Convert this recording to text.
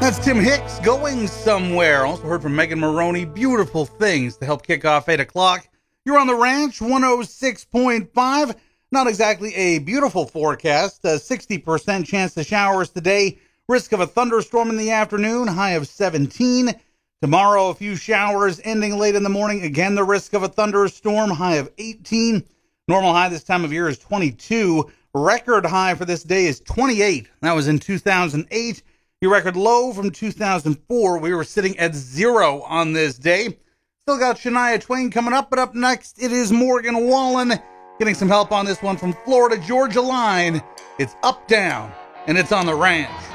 That's Tim Hicks, Going Somewhere. Also heard from Megan Maroney, Beautiful Things, to help kick off 8 o'clock. You're on the Ranch, 106.5. Not exactly a beautiful forecast. A 60% chance of showers today. Risk of a thunderstorm in the afternoon, high of 17. Tomorrow, a few showers ending late in the morning. Again, the risk of a thunderstorm, high of 18. Normal high this time of year is 22. Record high for this day is 28. That was in 2008. Your record low from 2004, we were sitting at 0 on this day. Still got Shania Twain coming up, but up next, it is Morgan Wallen. Getting some help on this one from Florida Georgia Line. It's Up, Down, and it's on the Ranch.